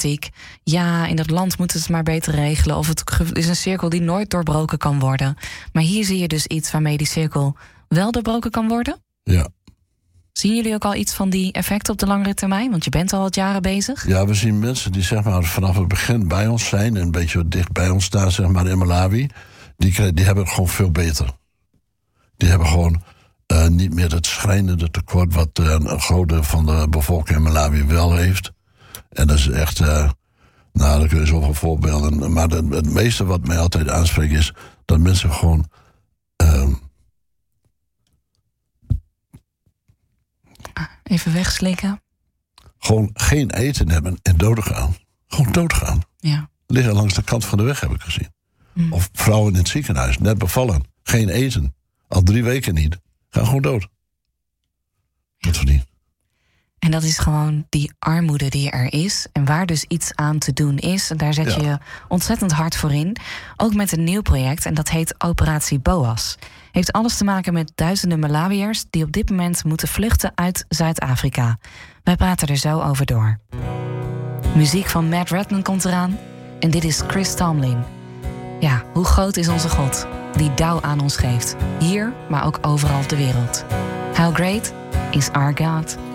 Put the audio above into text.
politiek. Ja, in dat land moeten ze het maar beter regelen. Of het is een cirkel die nooit doorbroken kan worden. Maar hier zie je dus iets waarmee die cirkel wel doorbroken kan worden? Ja. Zien jullie ook al iets van die effecten op de langere termijn? Want je bent al wat jaren bezig. Ja, we zien mensen die zeg maar vanaf het begin bij ons zijn... en een beetje dicht bij ons staan, zeg maar, in Malawi... die hebben het gewoon veel beter. Die hebben gewoon niet meer het schrijnende tekort... wat een groot deel van de bevolking in Malawi wel heeft. En dat is echt... daar kun je zoveel voorbeelden... maar het meeste wat mij altijd aanspreekt is... dat mensen gewoon... Even wegslikken. Gewoon geen eten hebben en doodgaan. Gewoon doodgaan. Ja. Liggen langs de kant van de weg, heb ik gezien. Of vrouwen in het ziekenhuis, net bevallen. Geen eten. Al 3 weken niet. Gaan gewoon dood. Wat verdient. En dat is gewoon die armoede die er is. En waar dus iets aan te doen is. En daar zet je ontzettend hard voor in. Ook met een nieuw project. En dat heet Operatie Boas. Heeft alles te maken met duizenden Malawiërs... die op dit moment moeten vluchten uit Zuid-Afrika. Wij praten er zo over door. Muziek van Matt Redman komt eraan. En dit is Chris Tomlin. Ja, hoe groot is onze God? Die douw aan ons geeft. Hier, maar ook overal op de wereld. How great is our God?